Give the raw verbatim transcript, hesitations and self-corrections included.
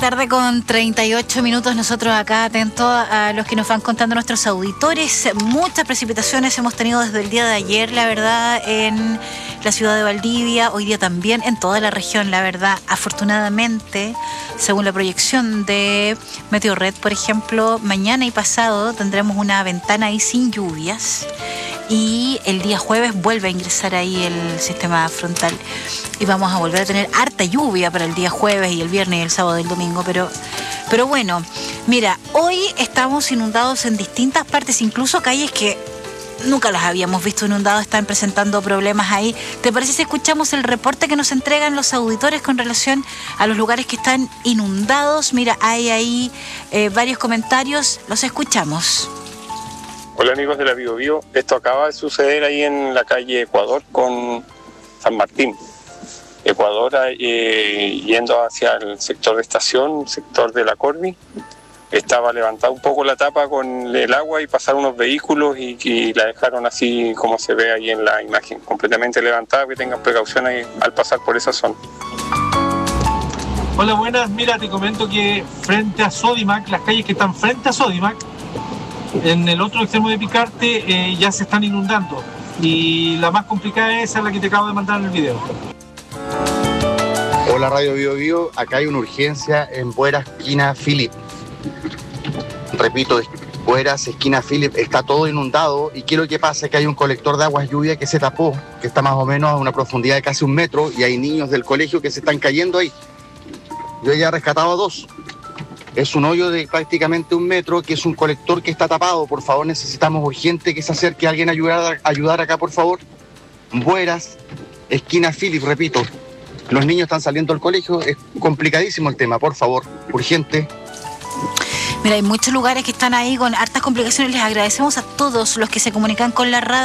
tarde con treinta y ocho minutos, nosotros acá atentos a los que nos van contando nuestros auditores. Muchas precipitaciones hemos tenido desde el día de ayer, la verdad, en la ciudad de Valdivia, hoy día también en toda la región, la verdad. Afortunadamente, según la proyección de Meteorred, por ejemplo, mañana y pasado tendremos una ventana ahí sin lluvias. Y el día jueves vuelve a ingresar ahí el sistema frontal y vamos a volver a tener harta lluvia para el día jueves y el viernes y el sábado y el domingo, pero, pero bueno, mira, hoy estamos inundados en distintas partes, incluso calles que nunca las habíamos visto inundadas están presentando problemas ahí. ¿Te parece si escuchamos el reporte que nos entregan los auditores con relación a los lugares que están inundados? Mira, hay ahí eh, varios comentarios, los escuchamos. Hola amigos de la Bio Bio, esto acaba de suceder ahí en la calle Ecuador con San Martín. Ecuador eh, yendo hacia el sector de estación, sector de la Corvi, estaba levantada un poco la tapa con el agua y pasaron unos vehículos y, y la dejaron así como se ve ahí en la imagen, completamente levantada, que tengan precaución ahí al pasar por esa zona. Hola, buenas, mira, te comento que frente a Sodimac, las calles que están frente a Sodimac, en el otro extremo de Picarte eh, ya se están inundando y la más complicada es esa, la que te acabo de mandar en el video. Hola Radio Bio Bio, acá hay una urgencia en Bueras, esquina Philip. Repito, Bueras, esquina Philip, está todo inundado y ¿qué es lo que pasa? Que hay un colector de aguas lluvia que se tapó, que está más o menos a una profundidad de casi un metro y hay niños del colegio que se están cayendo ahí. Yo ya he rescatado a dos. Es un hoyo de prácticamente un metro, que es un colector que está tapado. Por favor, necesitamos urgente que se acerque alguien a ayudar, a ayudar acá, por favor. Bueras, esquina Philip, repito. Los niños están saliendo del colegio, es complicadísimo el tema, por favor, urgente. Mira, hay muchos lugares que están ahí con hartas complicaciones. Les agradecemos a todos los que se comunican con la radio.